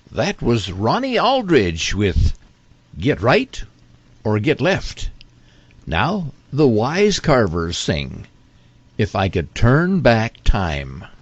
That was Ronnie Aldridge with "Get Right or Get Left." Now the Wise Carvers sing "If I Could Turn Back Time."